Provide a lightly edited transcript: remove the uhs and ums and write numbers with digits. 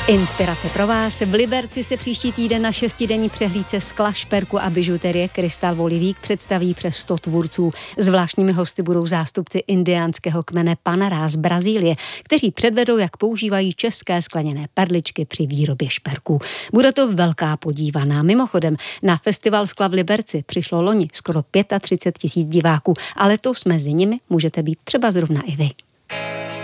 Inspirace pro vás. V Liberci se příští týden na 6denní přehlídce skla, šperku a bižuterie Krystal Volivík představí přes 100 tvůrců. Zvláštními hosty budou zástupci indiánského kmene Panará z Brazílie, kteří předvedou, jak používají české skleněné perličky při výrobě šperků. Bude to velká podívaná. Mimochodem, na festival skla v Liberci přišlo loni skoro 35 000 diváků, a letos mezi nimi můžete být třeba zrovna i vy.